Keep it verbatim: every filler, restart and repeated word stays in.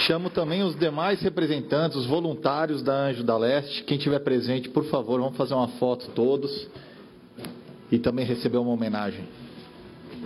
Chamo também os demais representantes, os voluntários da Anjo da Leste. Quem estiver presente, por favor, vamos fazer uma foto todos e também receber uma homenagem.